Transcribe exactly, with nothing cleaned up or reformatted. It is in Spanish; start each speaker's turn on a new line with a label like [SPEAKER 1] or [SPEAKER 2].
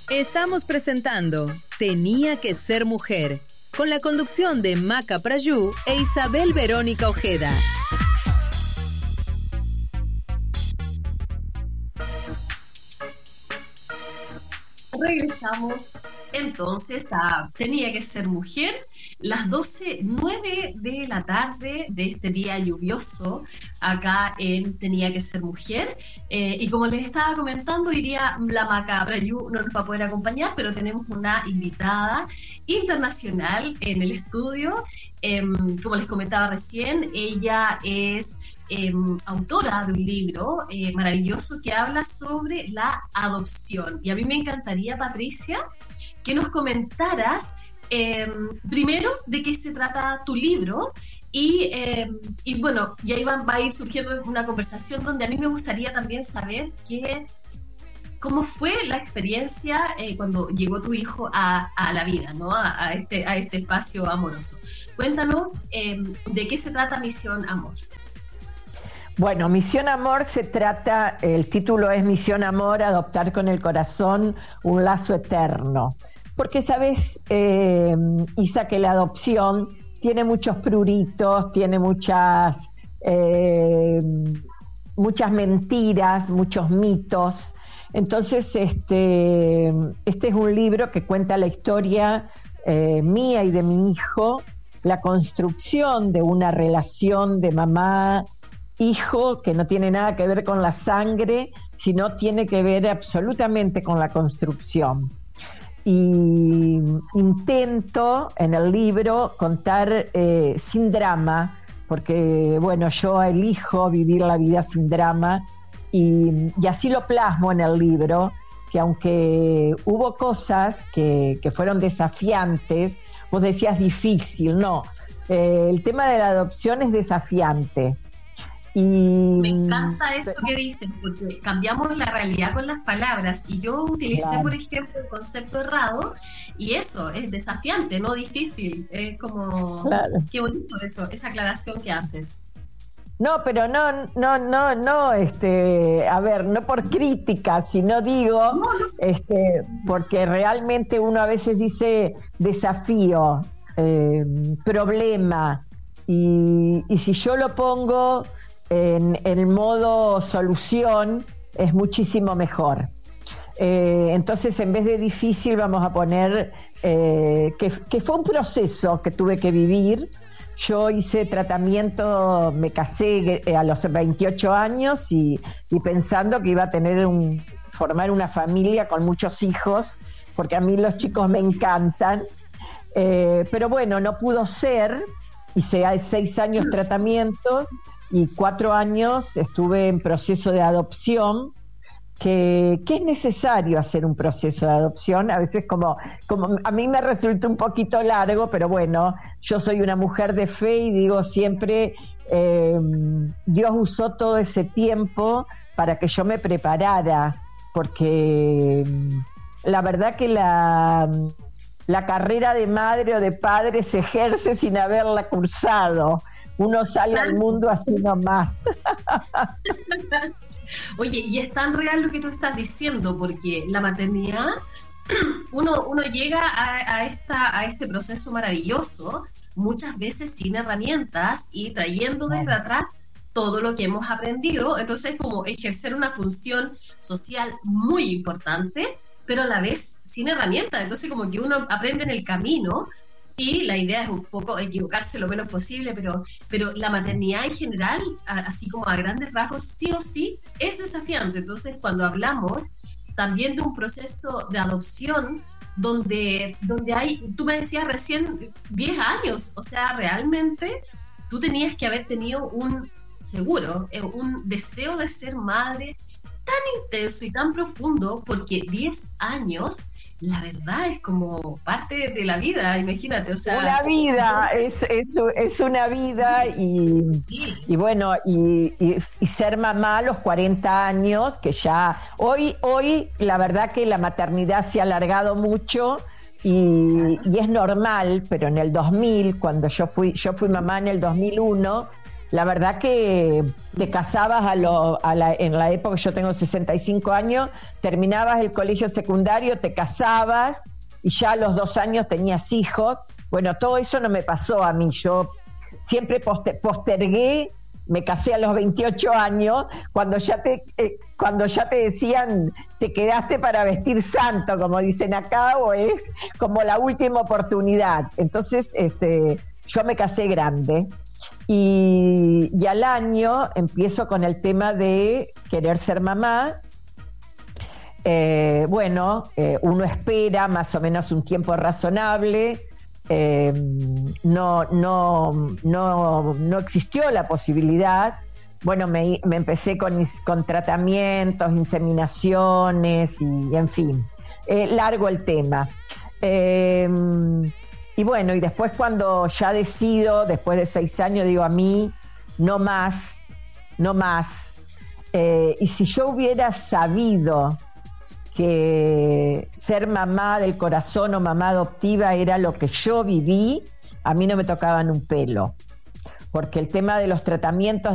[SPEAKER 1] Estamos presentando Tenía que ser mujer, con la conducción de Maca Prayú e Isabel Verónica Ojeda.
[SPEAKER 2] Regresamos entonces a Tenía que ser mujer, las doce nueve de la tarde de este día lluvioso acá en Tenía que ser mujer, eh, y como les estaba comentando, iría la Maca Prayú no nos va a poder acompañar, pero tenemos una invitada internacional en el estudio. Eh, como les comentaba recién, ella es Eh, autora de un libro eh, maravilloso que habla sobre la adopción. Y a mí me encantaría, Patricia, que nos comentaras eh, primero de qué se trata tu libro y, eh, y bueno, y ahí va, va a ir surgiendo una conversación donde a mí me gustaría también saber qué, cómo fue la experiencia eh, cuando llegó tu hijo a, a la vida, ¿no? a, a, este, a este espacio amoroso. Cuéntanos eh, de qué se trata Misión Amor.
[SPEAKER 3] Bueno, Misión Amor se trata, el título es Misión Amor, adoptar con el corazón un lazo eterno. Porque sabes, eh, Isa, que la adopción tiene muchos pruritos, tiene muchas, eh, muchas mentiras, muchos mitos. Entonces, este, este es un libro que cuenta la historia eh, mía y de mi hijo, la construcción de una relación de mamá hijo que no tiene nada que ver con la sangre, sino tiene que ver absolutamente con la construcción. Y intento en el libro contar eh, sin drama, porque bueno, yo elijo vivir la vida sin drama y, y así lo plasmo en el libro, que aunque hubo cosas que, que fueron desafiantes, vos decías difícil, no, eh, el tema de la adopción es desafiante. Y
[SPEAKER 2] me encanta eso que dicen, porque cambiamos la realidad con las palabras, y yo utilicé, claro, por ejemplo, el concepto errado, y eso es desafiante, no difícil. Es como, claro, qué bonito eso, esa aclaración que haces.
[SPEAKER 3] No, pero no, no, no, no, este, a ver, no por crítica, sino digo, no, no. este, porque realmente uno a veces dice desafío, eh, problema, y, y si yo lo pongo en el modo solución es muchísimo mejor. Eh, entonces, en vez de difícil, vamos a poner eh, que, que fue un proceso que tuve que vivir. Yo hice tratamiento, me casé a los veintiocho años y, y pensando que iba a tener un, formar una familia con muchos hijos, porque a mí los chicos me encantan. Eh, pero bueno, no pudo ser. Hice seis años tratamientos y cuatro años estuve en proceso de adopción, que, que es necesario hacer un proceso de adopción, a veces como, como a mí me resulta un poquito largo, pero bueno, yo soy una mujer de fe y digo siempre, eh, Dios usó todo ese tiempo para que yo me preparara, porque la verdad que la, la carrera de madre o de padre se ejerce sin haberla cursado. Uno sale al mundo así nomás.
[SPEAKER 2] Oye, y es tan real lo que tú estás diciendo, porque la maternidad, uno, uno llega a, a, esta, a este proceso maravilloso, muchas veces sin herramientas y trayendo desde atrás todo lo que hemos aprendido. Entonces, como ejercer una función social muy importante, pero a la vez sin herramientas. Entonces, como que uno aprende en el camino. Y la idea es un poco equivocarse lo menos posible, pero, pero la maternidad en general, a, así como a grandes rasgos, sí o sí, es desafiante. Entonces, cuando hablamos también de un proceso de adopción donde, donde hay, tú me decías recién, diez años, o sea, realmente tú tenías que haber tenido un seguro, un deseo de ser madre tan intenso y tan profundo, porque diez años... la verdad es como parte de la vida, imagínate, o sea...
[SPEAKER 3] Una vida, es, es, es una vida y, sí. y bueno, y, y, y ser mamá a los cuarenta años, que ya... Hoy, hoy la verdad que la maternidad se ha alargado mucho y, y es normal, pero en el dos mil, cuando yo fui, yo fui mamá en el dos mil uno, la verdad que te casabas a lo, a la, en la época, yo tengo sesenta y cinco años, terminabas el colegio secundario, te casabas y ya a los dos años tenías hijos. Bueno, todo eso no me pasó a mí, yo siempre poster, postergué, me casé a los veintiocho años, cuando ya te eh, cuando ya te decían, te quedaste para vestir santo, como dicen acá, o es como la última oportunidad. Entonces, este, yo me casé grande. Y, y al año empiezo con el tema de querer ser mamá. Eh, bueno, eh, uno espera más o menos un tiempo razonable. Eh, no, no, no, no existió la posibilidad. Bueno, me, me empecé con, con tratamientos, inseminaciones y en fin, eh, largo el tema. Eh, y bueno, y después cuando ya decido, después de seis años, digo a mí, no más, no más. Eh, y si yo hubiera sabido que ser mamá del corazón o mamá adoptiva era lo que yo viví, a mí no me tocaban un pelo, porque el tema de los tratamientos